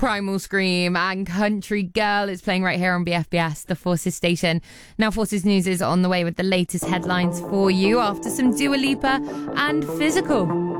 Primal Scream and Country Girl is playing right here on BFBS, the Forces station. Now Forces News is on the way with the latest headlines for you after some Dua Lipa and Physical.